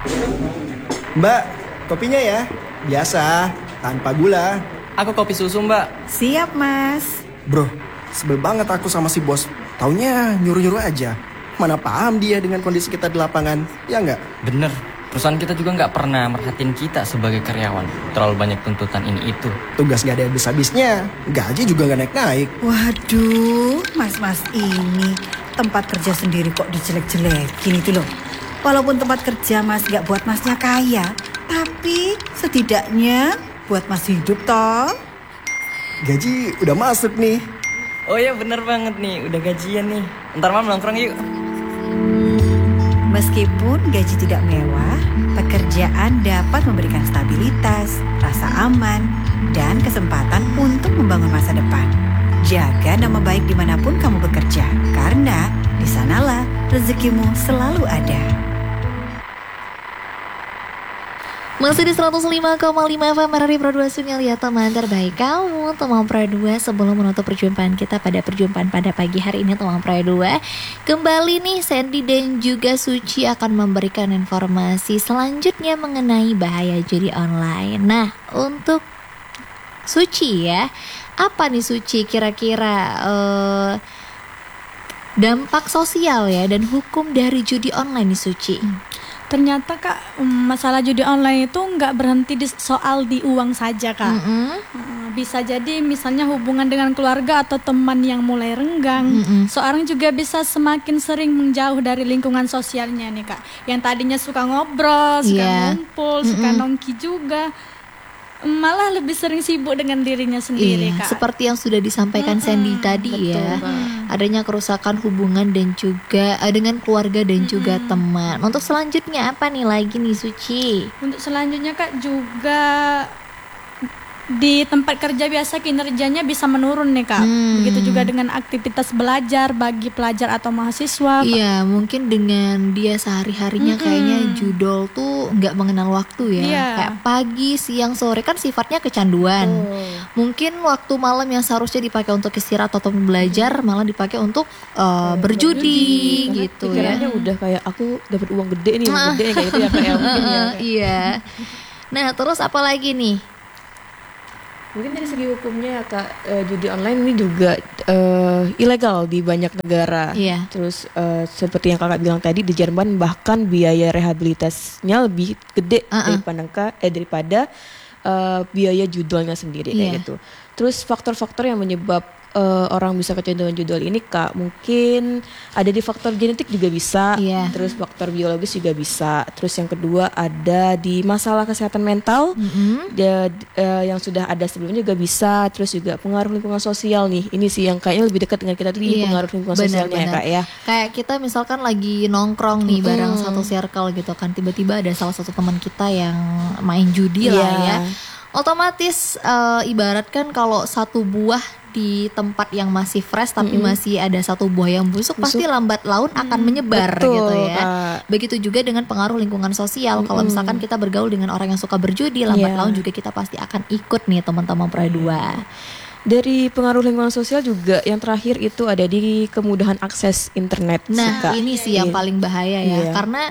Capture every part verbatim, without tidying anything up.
Mbak, kopinya ya. Biasa, tanpa gula. Aku kopi susu, Mbak. Siap, Mas. Bro, sebel banget aku sama si bos. Taunya nyuruh-nyuruh aja. Mana paham dia dengan kondisi kita di lapangan, ya nggak? Bener, perusahaan kita juga nggak pernah merhatiin kita sebagai karyawan. Terlalu banyak tuntutan ini itu. Tugas nggak ada habis-habisnya, gaji juga nggak naik-naik. Waduh, mas-mas ini tempat kerja sendiri kok dijelek-jelekin itu loh. Walaupun tempat kerja mas nggak buat masnya kaya, tapi setidaknya buat mas hidup toh. Gaji udah masuk nih. Oh ya bener banget nih, udah gajian nih. Ntar malam nongkrong yuk. Meskipun gaji tidak mewah, pekerjaan dapat memberikan stabilitas, rasa aman, dan kesempatan untuk membangun masa depan. Jaga nama baik dimanapun kamu bekerja, karena di sanalah rezekimu selalu ada. Masih di seratus lima koma lima F M R R I Pro dua Sungai, teman terbaik kamu, teman Pro dua. Sebelum menutup perjumpaan kita pada perjumpaan pada pagi hari ini, teman Pro dua, kembali nih Sandy dan juga Suci akan memberikan informasi selanjutnya mengenai bahaya judi online. Nah, untuk Suci ya, apa nih Suci kira-kira uh, dampak sosial ya dan hukum dari judi online nih Suci? Hmm. Ternyata Kak, masalah judi online itu nggak berhenti di soal di uang saja Kak. Mm-hmm. Bisa jadi misalnya hubungan dengan keluarga atau teman yang mulai renggang. Mm-hmm. Seorang juga bisa semakin sering menjauh dari lingkungan sosialnya nih Kak. Yang tadinya suka ngobrol, suka yeah. ngumpul, mm-hmm. suka nongki juga, malah lebih sering sibuk dengan dirinya sendiri iya, Kak. Seperti yang sudah disampaikan mm-hmm, Sandy tadi betul, ya Bang. Adanya kerusakan hubungan dan juga uh, dengan keluarga dan mm-hmm. juga teman. Untuk selanjutnya apa nih lagi nih Suci? Untuk selanjutnya Kak juga di tempat kerja biasa kinerjanya bisa menurun nih Kak. Hmm. Begitu juga dengan aktivitas belajar bagi pelajar atau mahasiswa. Iya, mungkin dengan dia sehari-harinya mm-hmm. kayaknya judol tuh nggak mengenal waktu ya. Yeah. Kayak pagi, siang, sore kan sifatnya kecanduan. Oh. Mungkin waktu malam yang seharusnya dipakai untuk istirahat atau belajar malah dipakai untuk uh, berjudi, berjudi gitu ya. Pikirannya udah kayak aku dapat uang gede nih, uang gede kayak gitu ya kayak mungkin ya. Iya. Nah, terus apa lagi nih? Mungkin dari segi hukumnya ya Kak, uh, judi online ini juga uh, ilegal di banyak negara. Iya. Terus uh, seperti yang Kakak bilang tadi, di Jerman bahkan biaya rehabilitasinya lebih gede uh-uh. daripada eh, daripada uh, biaya judulnya sendiri kayak iya. gitu. Terus faktor-faktor yang menyebab uh, orang bisa kecanduan judul ini Kak, mungkin ada di faktor genetik juga bisa, yeah. terus faktor biologis juga bisa. Terus yang kedua ada di masalah kesehatan mental, mm-hmm. da, uh, yang sudah ada sebelumnya juga bisa. Terus juga pengaruh lingkungan sosial nih, ini sih yang kayaknya lebih dekat dengan kita tuh yeah. pengaruh lingkungan bener, sosialnya bener. Ya Kak ya. Kayak kita misalkan lagi nongkrong nih mm-hmm. bareng satu circle gitu kan, tiba-tiba ada salah satu teman kita yang main judi yeah. lah ya. Otomatis uh, ibaratkan kalau satu buah di tempat yang masih fresh tapi mm-hmm. masih ada satu buah yang busuk, busuk. Pasti lambat laun akan mm, menyebar betul, gitu ya. Kak. Begitu juga dengan pengaruh lingkungan sosial. Mm-hmm. Kalau misalkan kita bergaul dengan orang yang suka berjudi, lambat yeah. laun juga kita pasti akan ikut nih teman-teman Pro dua. Dari pengaruh lingkungan sosial juga yang terakhir itu ada di kemudahan akses internet. Nah, Kak. ini sih yang yeah. paling bahaya ya, yeah. karena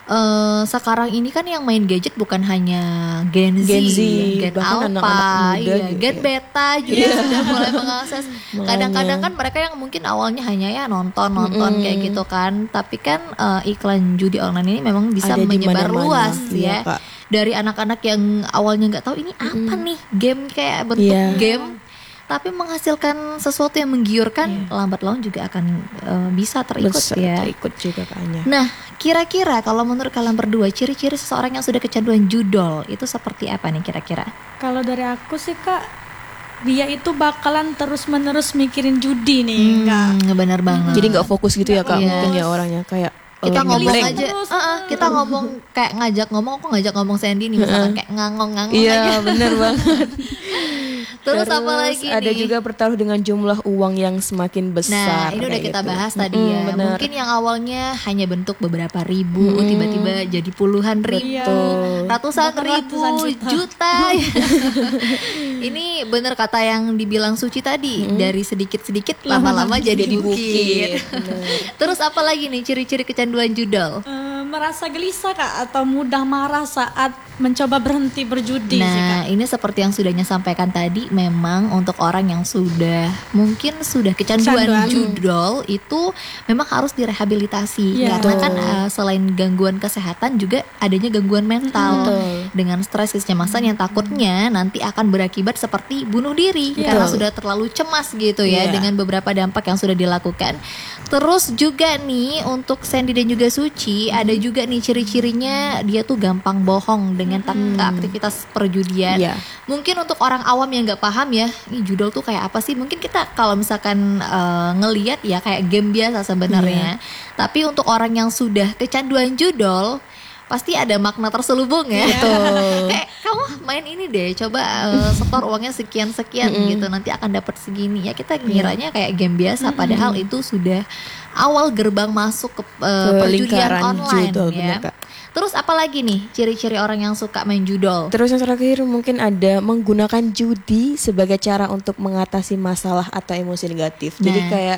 Uh, sekarang ini kan yang main gadget bukan hanya Gen Z, Gen Z Gen Alpha, iya, Gen ya. Beta juga yeah. sudah mulai mengakses. Kadang-kadang kan mereka yang mungkin awalnya hanya ya nonton-nonton mm-hmm. kayak gitu kan, tapi kan uh, iklan judi online ini memang bisa ada menyebar luas ya. Kak. Dari anak-anak yang awalnya nggak tahu ini apa mm. nih game kayak bentuk yeah. game. Tapi menghasilkan sesuatu yang menggiurkan, yeah. lambat laun juga akan uh, bisa terikut Besar, ya. Terikut juga kayaknya. Nah, kira-kira kalau menurut kalian berdua, ciri-ciri seseorang yang sudah kecanduan judol itu seperti apa nih kira-kira? Kalau dari aku sih Kak, dia itu bakalan terus-menerus mikirin judi nih, hmm, enggak? Benar banget. Jadi nggak fokus gitu ya Kak, yes. mungkin ya orangnya kayak kita oh, ngomong ngebleng. aja, uh-uh, kita ngomong kayak ngajak ngomong, aku ngajak ngomong Sandy nih misalkan kayak ngangong-ngangong iya, aja. Iya benar banget. Terus, Terus apa lagi nih? Ada juga bertaruh dengan jumlah uang yang semakin besar. Nah, ini udah kita gitu. bahas tadi mm, ya. Bener. Mungkin yang awalnya hanya bentuk beberapa ribu, mm, tiba-tiba jadi puluhan ribu, betul. ratusan Betul, ribu, ratusan juta. Ini bener kata yang dibilang Suci tadi, mm. dari sedikit-sedikit lama-lama jadi, jadi bukit. bukit. Terus apa lagi nih ciri-ciri kecanduan judol? Um, merasa gelisah Kak atau mudah marah saat mencoba berhenti berjudi sih, Nah, Kak? ini seperti yang sudahnya sampaikan tadi, memang untuk orang yang sudah mungkin sudah kecanduan Kecanduan. judol itu memang harus direhabilitasi. Iya. Karena kan Betul. uh, selain gangguan kesehatan juga adanya gangguan mental. Betul. Dengan stres kecemasan yang takutnya nanti akan berakibat seperti bunuh diri Iya. karena Betul. sudah terlalu cemas gitu ya Iya. dengan beberapa dampak yang sudah dilakukan. Terus juga nih untuk Sandy dan juga Suci ada juga nih ciri-cirinya dia tuh gampang bohong dengan tak- aktivitas perjudian. Iya. Mungkin untuk orang awam yang nggak paham ya, ini judol tuh kayak apa sih? Mungkin kita kalau misalkan eh, ngelihat ya kayak game biasa sebenarnya. Tapi untuk orang yang sudah kecanduan judol pasti ada makna terselubung ya. Kayak kamu main ini deh, coba eh, setor uangnya sekian sekian gitu, nanti akan dapat segini ya. Kita ngiranya kayak game biasa, padahal itu sudah awal gerbang masuk ke, eh, Ke perjudian lingkaran online judol, ya. benar, Kak. Terus apalagi nih ciri-ciri orang yang suka main judol? Terus yang terakhir mungkin ada menggunakan judi sebagai cara untuk mengatasi masalah atau emosi negatif. Jadi Nah. kayak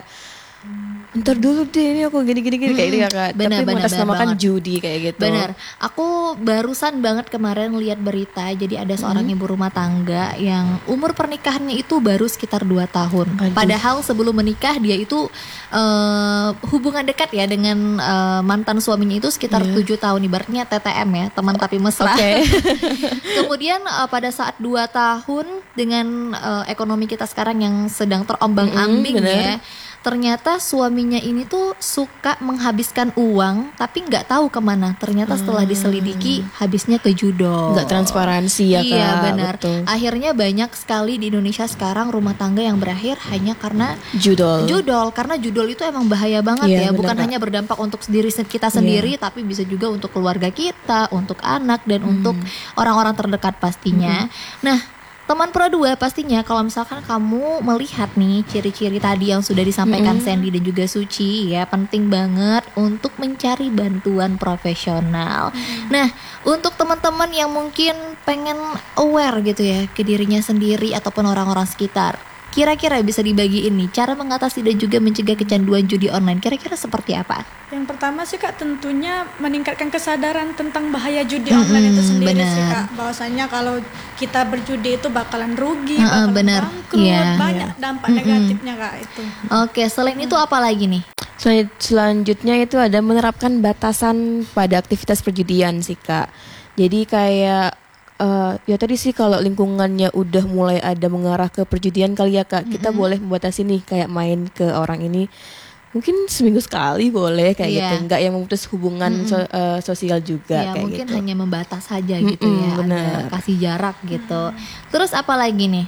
ntar dulu deh ini aku gini-gini gini kayak gitu ya Kak. Benar, Tapi benar, mengatasnamakan benar banget. judi kayak gitu. Benar, aku barusan banget kemarin lihat berita. Jadi ada seorang ibu rumah tangga yang umur pernikahannya itu baru sekitar dua tahun. Aduh. Padahal sebelum menikah dia itu eh, hubungan dekat ya dengan eh, mantan suaminya itu sekitar tujuh tahun. Ibaratnya T T M ya, teman tapi mesra. Oke. Kemudian eh, pada saat dua tahun dengan eh, ekonomi kita sekarang yang sedang terombang-ambing Mm-mm, ya, benar. ternyata suaminya ini tuh suka menghabiskan uang tapi nggak tahu kemana. Ternyata setelah diselidiki habisnya ke judol. Nggak transparansi ya Kak. Iya benar. Betul. Akhirnya banyak sekali di Indonesia sekarang rumah tangga yang berakhir hanya karena Judol. judol. Karena judol itu emang bahaya banget Iya, ya. benar, Bukan Kak. hanya berdampak untuk diri kita sendiri, tapi bisa juga untuk keluarga kita, untuk anak dan untuk orang-orang terdekat pastinya. Nah, teman Pro dua pastinya kalau misalkan kamu melihat nih ciri-ciri tadi yang sudah disampaikan Sandy dan juga Suci ya, penting banget untuk mencari bantuan profesional. Nah, untuk teman-teman yang mungkin pengen aware gitu ya ke dirinya sendiri ataupun orang-orang sekitar, kira-kira bisa dibagiin nih cara mengatasi dan juga mencegah kecanduan judi online. Kira-kira seperti apa? Yang pertama sih Kak tentunya meningkatkan kesadaran tentang bahaya judi online itu sendiri sih benar. Kak. Bahwasanya kalau kita berjudi itu bakalan rugi, Heeh, bakalan benar. bangkrut, Iya. banyak dampak negatifnya Kak itu. Oke, selain itu apa lagi nih? Selan- Selanjutnya itu ada menerapkan batasan pada aktivitas perjudian sih Kak. Jadi kayak eh, ya tadi sih kalau lingkungannya udah mulai ada mengarah ke perjudian kali ya Kak, kita boleh membatasi nih kayak main ke orang ini mungkin seminggu sekali boleh kayak Iya. gitu, nggak yang memutus hubungan so- eh, sosial juga Ya kayak mungkin gitu. hanya membatas saja gitu Mm-mm, ya, benar. ada kasih jarak gitu. Terus apa lagi nih?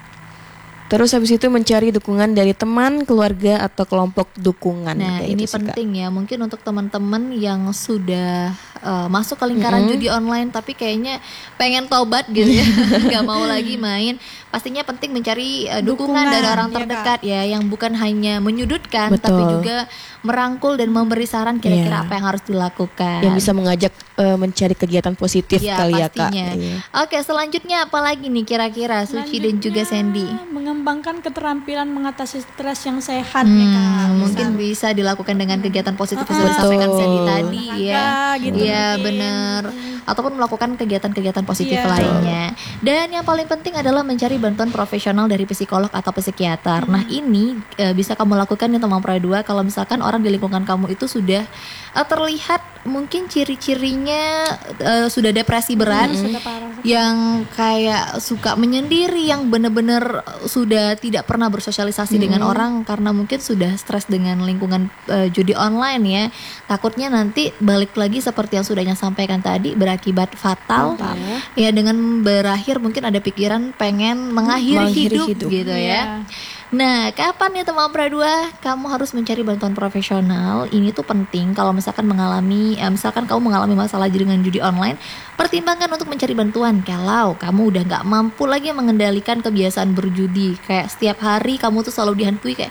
Terus habis itu mencari dukungan dari teman, keluarga atau kelompok dukungan. Nah kayak ini gitu sih, Kak. penting ya, mungkin untuk teman-teman yang sudah uh, masuk ke lingkaran judi online tapi kayaknya pengen tobat gitu ya, nggak mau lagi main. Pastinya penting mencari uh, dukungan, Dukungan, dari orang ya, terdekat ya, yang bukan hanya menyudutkan Betul. tapi juga merangkul dan memberi saran kira-kira Iya. apa yang harus dilakukan. Yang bisa mengajak eh, mencari kegiatan positif Iya, kali ya Kak. pastinya. Iya. Oke, selanjutnya apa lagi nih kira-kira Suci dan juga Sandy? Mengembangkan keterampilan mengatasi stres yang sehat nih Kak. Hmm, mungkin bisa dilakukan dengan kegiatan positif yang sudah Betul. disampaikan Sandy tadi ya. Olahraga gitu Iya mungkin. benar. Ataupun melakukan kegiatan-kegiatan positif Iya. lainnya. Dan yang paling penting adalah mencari bantuan profesional dari psikolog atau psikiater. Nah ini eh, bisa kamu lakukan nih teman Pro dua kalau misalkan orang di lingkungan kamu itu sudah eh, terlihat mungkin ciri-cirinya eh, sudah depresi berat, Sudah parah. yang kayak suka menyendiri, yang benar-benar sudah tidak pernah bersosialisasi dengan orang karena mungkin sudah stres dengan lingkungan eh, judi online ya. Takutnya nanti balik lagi seperti yang sudahnya sampaikan tadi, berakibat fatal. Ya dengan berakhir mungkin ada pikiran pengen mengakhiri, Mengakhiri hidup, hidup. gitu ya. Nah, kapan ya teman Pro dua kamu harus mencari bantuan profesional? Ini tuh penting kalau misalkan mengalami, eh, misalkan kamu mengalami masalah dengan judi online, pertimbangkan untuk mencari bantuan. Kalau kamu udah nggak mampu lagi mengendalikan kebiasaan berjudi, kayak setiap hari kamu tuh selalu dihantui kayak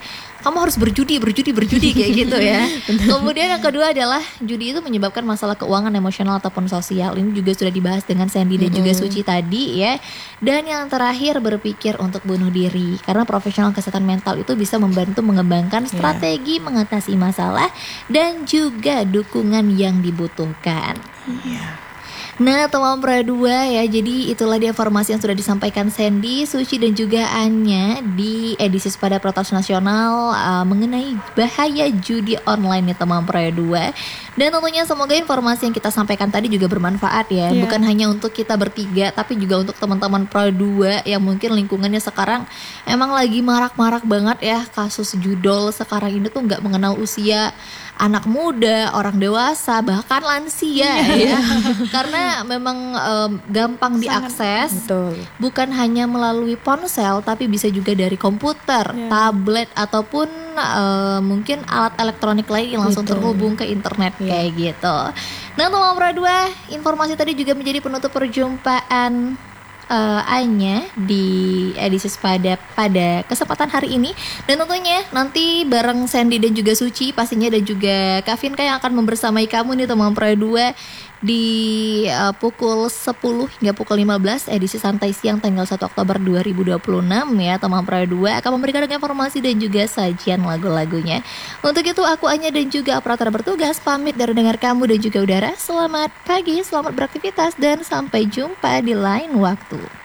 kamu harus berjudi, berjudi, berjudi kayak gitu ya. Kemudian yang kedua adalah judi itu menyebabkan masalah keuangan, emosional ataupun sosial. Ini juga sudah dibahas dengan Sandy dan juga Suci tadi ya. Dan yang terakhir berpikir untuk bunuh diri, karena profesional kesehatan mental itu bisa membantu mengembangkan strategi mengatasi masalah dan juga dukungan yang dibutuhkan. Iya. Nah teman Pro dua ya, jadi itulah dia informasi yang sudah disampaikan Sandy, Suci dan juga Anya di edisi Sepada Protas Nasional uh, mengenai bahaya judi online nih teman Pro dua. Dan tentunya semoga informasi yang kita sampaikan tadi juga bermanfaat ya, yeah. bukan hanya untuk kita bertiga tapi juga untuk teman-teman Pro dua yang mungkin lingkungannya sekarang emang lagi marak-marak banget ya kasus judol sekarang ini tuh nggak mengenal usia, anak muda, orang dewasa, bahkan lansia ya. Karena memang um, gampang diakses. Betul. Bukan hanya melalui ponsel tapi bisa juga dari komputer, yeah. tablet ataupun uh, mungkin alat elektronik lain yang langsung Betul. terhubung ke internet yeah. kayak gitu. Nah, teman Pro dua, informasi tadi juga menjadi penutup perjumpaan Uh, Anya di edisi Sepada pada kesempatan hari ini. Dan tentunya nanti bareng Sandy dan juga Suci pastinya, dan juga Kak Vinka yang akan membersamai kamu nih teman Pro dua di uh, pukul sepuluh hingga pukul lima belas edisi Santai Siang tanggal satu Oktober dua ribu dua puluh enam ya. Teman Pro dua akan memberikan informasi dan juga sajian lagu-lagunya. Untuk itu aku Anya dan juga operator bertugas pamit dari dengar kamu dan juga udara. Selamat pagi, selamat beraktivitas dan sampai jumpa di lain waktu.